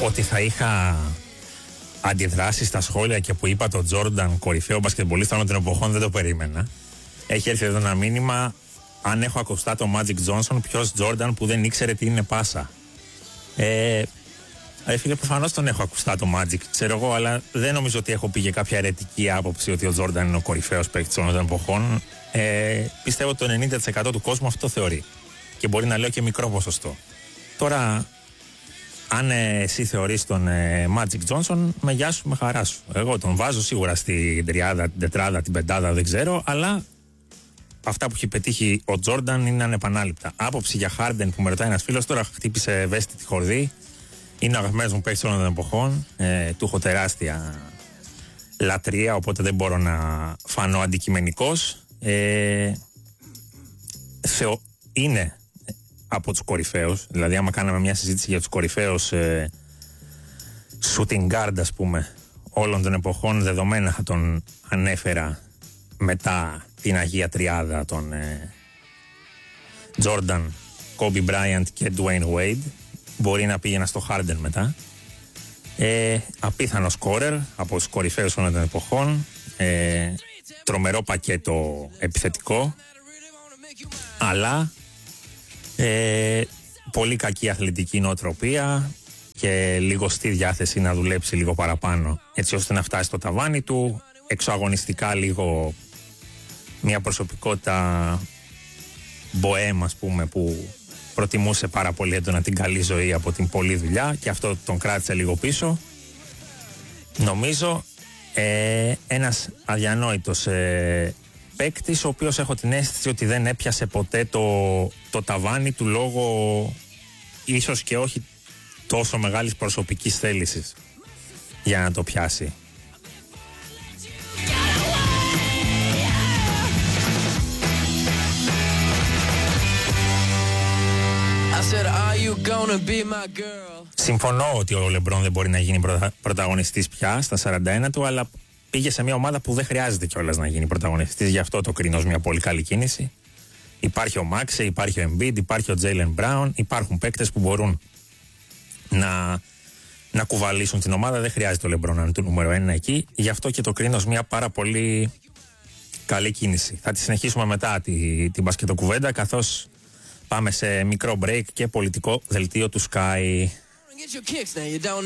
ότι θα είχα αντιδράσει στα σχόλια και που είπα το Τζόρνταν κορυφαίο μπασκετμπολίστα όλων των εποχών, δεν το περίμενα. Έχει έρθει εδώ ένα μήνυμα: αν έχω ακουστά το Magic Johnson, ποιος Τζόρνταν που δεν ήξερε τι είναι πάσα. Φίλε, προφανώς τον έχω ακουστά το Magic, ξέρω εγώ, αλλά δεν νομίζω ότι έχω πει για κάποια αιρετική άποψη ότι ο Τζόρνταν είναι ο κορυφαίος παίκτης όλων των εποχών. Πιστεύω ότι το 90% του κόσμου αυτό θεωρεί. Και μπορεί να λέω και μικρό ποσοστό. Τώρα, αν εσύ θεωρείς τον Magic Johnson, με γεια σου, με χαρά σου. Εγώ τον βάζω σίγουρα στην τριάδα, την τετράδα, την πεντάδα, δεν ξέρω, αλλά αυτά που έχει πετύχει ο Τζόρνταν είναι ανεπανάληπτα. Άποψη για Harden που με ρωτάει ένας φίλος, τώρα χτύπησε ευαίσθητη χορδή. Είναι ο αγαπημένος μου παίκτης όλων των εποχών. Του έχω τεράστια λατρεία, οπότε δεν μπορώ να φανώ αντικειμενικός. Είναι από τους κορυφαίους. Δηλαδή, άμα κάναμε μια συζήτηση για τους κορυφαίους shooting guard, ας πούμε, όλων των εποχών, δεδομένα θα τον ανέφερα μετά την Αγία Τριάδα των Jordan, Kobe Bryant και Dwayne Wade. Μπορεί να πήγαινα στο Harden μετά. Απίθανο σκόρερ από τους κορυφαίους όλων των εποχών. Τρομερό πακέτο επιθετικό, αλλά πολύ κακή αθλητική νοοτροπία και λιγοστή διάθεση να δουλέψει λίγο παραπάνω, έτσι ώστε να φτάσει στο ταβάνι του. Εξωαγωνιστικά λίγο μια προσωπικότητα μποέμ, ας πούμε, που προτιμούσε πάρα πολύ έντονα την καλή ζωή από την πολλή δουλειά, και αυτό τον κράτησε λίγο πίσω. Νομίζω ένας αδιανόητος παίκτης, ο οποίος έχω την αίσθηση ότι δεν έπιασε ποτέ το ταβάνι του, λόγω ίσως και όχι τόσο μεγάλης προσωπικής θέλησης για να το πιάσει. Συμφωνώ ότι ο Λεμπρόν δεν μπορεί να γίνει πρωταγωνιστής πια στα 41 του, αλλά πήγε σε μια ομάδα που δεν χρειάζεται κιόλας να γίνει πρωταγωνιστής, γι' αυτό το κρίνω ως μια πολύ καλή κίνηση. Υπάρχει ο Μάξε, υπάρχει ο Embiid, υπάρχει ο Τζέιλεν Μπράουν, υπάρχουν παίκτες που μπορούν να κουβαλήσουν την ομάδα, δεν χρειάζεται ο Λεμπρόν να είναι το νούμερο 1 εκεί, γι' αυτό και το κρίνω ως μια πάρα πολύ καλή κίνηση. Θα τη συνεχίσουμε μετά την μπασκετοκουβέντα, καθώς πάμε σε μικρό break και πολιτικό δελτίο του Sky.